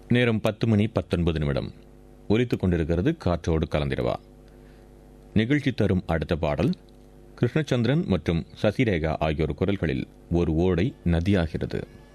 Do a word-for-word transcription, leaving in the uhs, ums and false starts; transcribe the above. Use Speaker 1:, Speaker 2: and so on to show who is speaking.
Speaker 1: நேரம் பத்து மணி பத்தொன்பது நிமிடம் ஒலித்துக் கொண்டிருக்கிறது காற்றோடு கலந்திரவா நிகழ்ச்சி. தரும் அடுத்த பாடல் கிருஷ்ணச்சந்திரன் மற்றும் சசிரேகா ஆகியோர் குரல்களில் ஒரு ஓடை நதியாகிறது.